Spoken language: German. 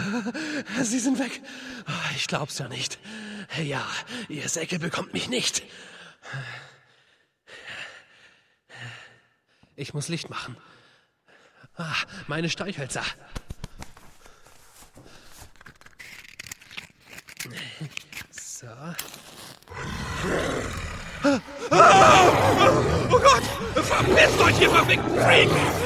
Sie sind weg. Ich glaub's ja nicht. Ja, ihr Säcke bekommt mich nicht. Ich muss Licht machen. Meine Streichhölzer. So. Oh Gott! Verpisst euch, ihr verfickten Freak!